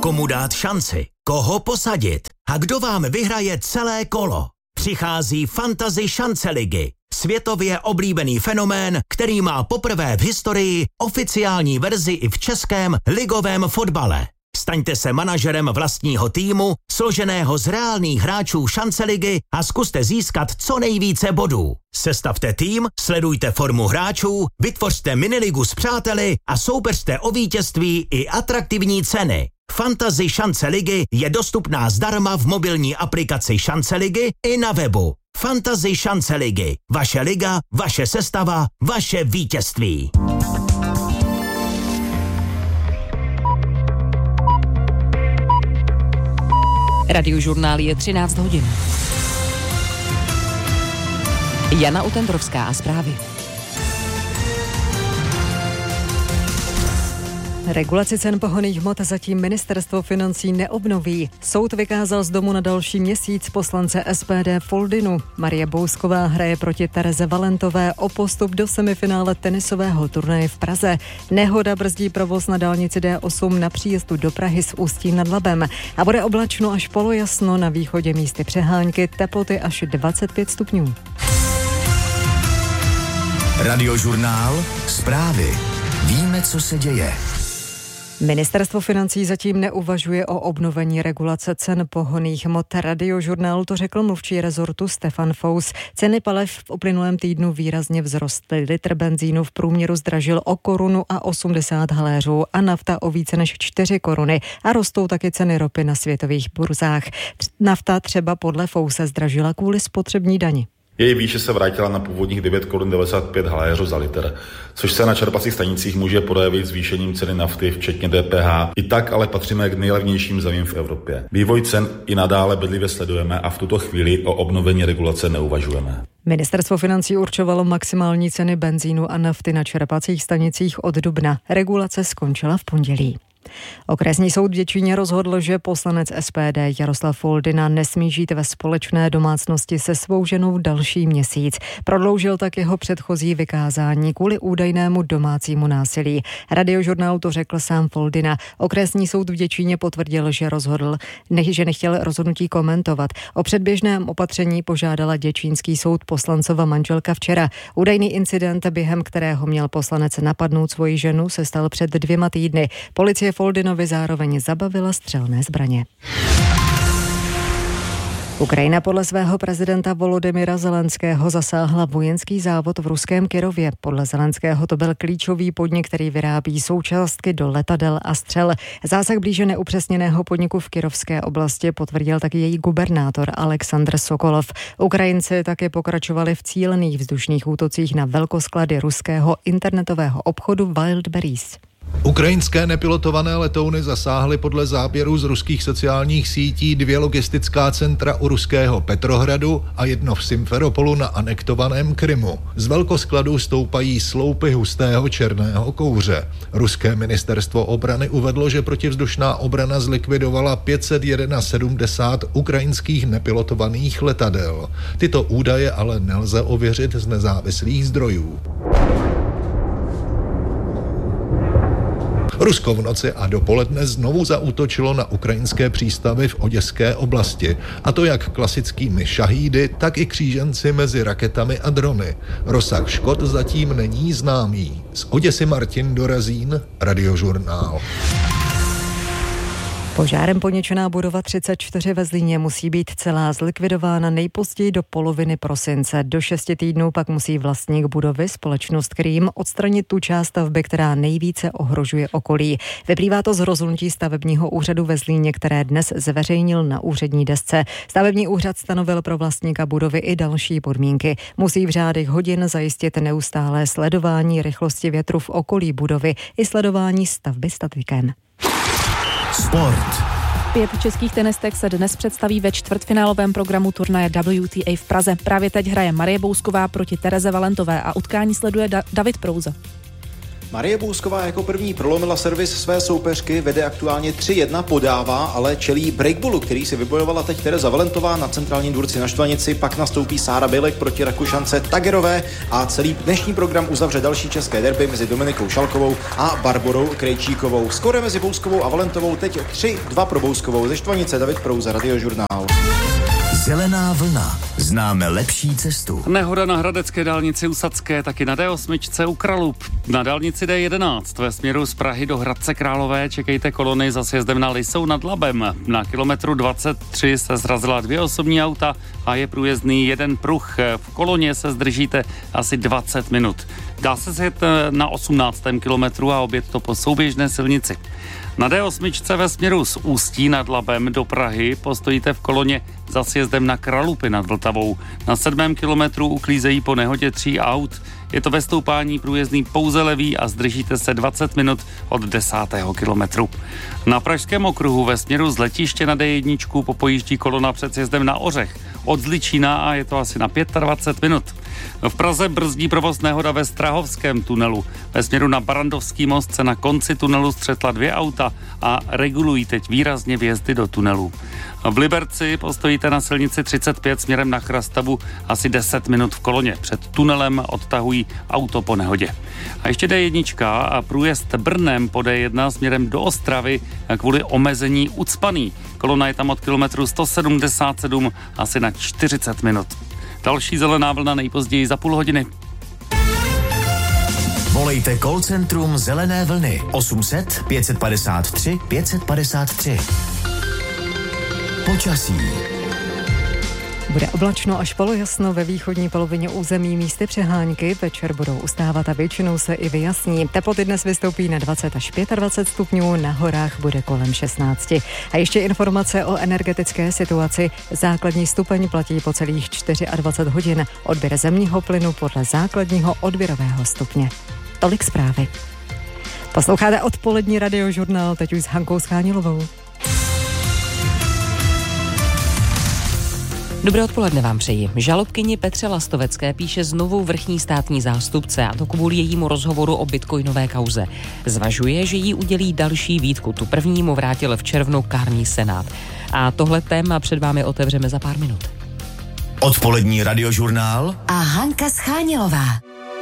Komu dát šanci? Koho posadit? A kdo vám vyhraje celé kolo? Přichází Fantasy šance ligy. Světově oblíbený fenomén, který má poprvé v historii oficiální verzi i v českém ligovém fotbale. Staňte se manažerem vlastního týmu, složeného z reálných hráčů šance ligy a zkuste získat co nejvíce bodů. Sestavte tým, sledujte formu hráčů, vytvořte miniligu s přáteli a soupeřte o vítězství i atraktivní ceny. Fantasy šance ligy je dostupná zdarma v mobilní aplikaci Šance ligy i na webu. Fantasy šance ligy. Vaše liga, vaše sestava, vaše vítězství. Radiožurnál je 13 hodin. Jana Utendrovská a zprávy. Regulaci cen pohonných hmot zatím ministerstvo financí neobnoví. Soud vykázal z domu na další měsíc poslance SPD Foldynu. Marie Bousková hraje proti Tereze Valentové o postup do semifinále tenisového turnaje v Praze. Nehoda brzdí provoz na dálnici D8 na příjezdu do Prahy s Ústím nad Labem. A bude oblačno až polojasno, na východě místy přehánky, teploty až 25 stupňů. Radiožurnál, zprávy. Víme, co se děje. Ministerstvo financí zatím neuvažuje o obnovení regulace cen pohonných hmot. Radiožurnálu to řekl mluvčí rezortu Stefan Fous. Ceny paliv v uplynulém týdnu výrazně vzrostly. Litr benzínu v průměru zdražil o 1,80 Kč a nafta o více než 4 koruny. A rostou taky ceny ropy na světových burzách. Nafta třeba podle Fouse zdražila kvůli spotřební dani. Její výše se vrátila na původních 9,95 Kč za litr, což se na čerpacích stanicích může projevit zvýšením ceny nafty, včetně DPH. I tak ale patříme k nejlevnějším zemím v Evropě. Vývoj cen i nadále bedlivě sledujeme a v tuto chvíli o obnovení regulace neuvažujeme. Ministerstvo financí určovalo maximální ceny benzínu a nafty na čerpacích stanicích od dubna. Regulace skončila v pondělí. Okresní soud v Děčíně rozhodl, že poslanec SPD Jaroslav Foldyna nesmí žít ve společné domácnosti se svou ženou další měsíc. Prodloužil tak jeho předchozí vykázání kvůli údajnému domácímu násilí. Radiožurnálu to řekl sám Foldyna. Okresní soud v Děčíně potvrdil, že nechtěl rozhodnutí komentovat. O předběžném opatření požádala děčínský soud poslancova manželka včera. Údajný incident, během kterého měl poslanec napadnout svoji ženu, se stal před 2 týdny. Policie Foldynovi zároveň zabavila střelné zbraně. Ukrajina podle svého prezidenta Volodymyra Zelenského zasáhla vojenský závod v ruském Kyrově. Podle Zelenského to byl klíčový podnik, který vyrábí součástky do letadel a střel. Zásah blíže neupřesněného podniku v Kyrovské oblasti potvrdil taky její gubernátor Aleksandr Sokolov. Ukrajinci také pokračovali v cílených vzdušných útocích na velkosklady ruského internetového obchodu Wildberries. Ukrajinské nepilotované letouny zasáhly podle záběrů z ruských sociálních sítí 2 logistická centra u ruského Petrohradu a 1 v Simferopolu na anektovaném Krymu. Z velkoskladů stoupají sloupy hustého černého kouře. Ruské ministerstvo obrany uvedlo, že protivzdušná obrana zlikvidovala 571 ukrajinských nepilotovaných letadel. Tyto údaje ale nelze ověřit z nezávislých zdrojů. Rusko v noci a dopoledne znovu zaútočilo na ukrajinské přístavy v Oděské oblasti, a to jak klasickými šahídy, tak i kříženci mezi raketami a drony. Rozsah škod zatím není známý. Z Oděsy Martin Dorazín, Radiožurnál. Požárem poničená budova 34 ve Zlíně musí být celá zlikvidována nejpozději do poloviny prosince. Do 6 týdnů pak musí vlastník budovy, společnost Krým, odstranit tu část stavby, která nejvíce ohrožuje okolí. Vyplývá to z rozhodnutí stavebního úřadu ve Zlíně, které dnes zveřejnil na úřední desce. Stavební úřad stanovil pro vlastníka budovy i další podmínky. Musí v řádech hodin zajistit neustálé sledování rychlosti větru v okolí budovy i sledování stavby statikem. Sport. 5 českých tenistek se dnes představí ve čtvrtfinálovém programu turnaje WTA v Praze. Právě teď hraje Marie Bousková proti Tereze Valentové a utkání sleduje David Prouza. Marie Bousková jako první prolomila servis své soupeřky, vede aktuálně 3-1, podává, ale čelí breakballu, který si vybojovala teď Tereza Valentová na centrálním dvorci na Štvanici, pak nastoupí Sára Bělek proti Rakušance Tagerové a celý dnešní program uzavře další české derby mezi Dominikou Šalkovou a Barborou Krejčíkovou. Skóre mezi Bouskovou a Valentovou teď 3-2 pro Bouskovou. Ze Štvanice David Prouza, Radiožurnál. Zelená vlna. Známe lepší cestu. Nehoda na hradecké dálnici u Sadské, taky na D8 u Kralup. Na dálnici D11 ve směru z Prahy do Hradce Králové čekejte kolony za sjezdem na Lisou nad Labem. Na kilometru 23 se zrazila 2 osobní auta a je průjezdný jeden pruh. V koloně se zdržíte asi 20 minut. Dá se jet na 18. kilometru a objet to po souběžné silnici. Na D8 ve směru z Ústí nad Labem do Prahy postojíte v koloně za sjezdem na Kralupy nad Vltavou. Na 7. kilometru uklízejí po nehodě 3 aut. Je to ve stoupání průjezdný pouze levý a zdržíte se 20 minut od 10. kilometru. Na Pražském okruhu ve směru z letiště na D1 popojíždí kolona před sjezdem na Ořech od Zličína a je to asi na 25 minut. V Praze brzdí provoz nehoda ve Strahovském tunelu. Ve směru na Barandovský most se na konci tunelu střetla 2 auta a regulují teď výrazně vjezdy do tunelu. V Liberci postojíte na silnici 35 směrem na Chrastavu asi 10 minut v koloně. Před tunelem odtahují auto po nehodě. A ještě D1 a průjezd Brnem po D1 směrem do Ostravy kvůli omezení ucpaný. Kolona je tam od kilometru 177 asi na 40 minut. Další zelená vlna nejpozději za půl hodiny. Volejte call centrum Zelené vlny 800 553 553. Počasí. Bude oblačno až polojasno ve východní polovině území, místy přehánky, večer budou ustávat a většinou se i vyjasní. Teploty dnes vystoupí na 20 až 25 stupňů, na horách bude kolem 16. A ještě informace o energetické situaci. Základní stupeň platí po celých 24 hodin. Odběr zemního plynu podle základního odběrového stupně. Tolik zprávy. Posloucháte odpolední Radiožurnál, teď už s Hankou Schánilovou. Dobré odpoledne vám přeji. Žalobkyni Petře Lastovecké píše znovu vrchní státní zástupce, a to kvůli jejímu rozhovoru o bitcoinové kauze. Zvažuje, že jí udělí další výtku. Tu první mu vrátil v červnu kárný senát. A tohle téma před vámi otevřeme za pár minut. Odpolední Radiožurnál a Hanka Schánilová.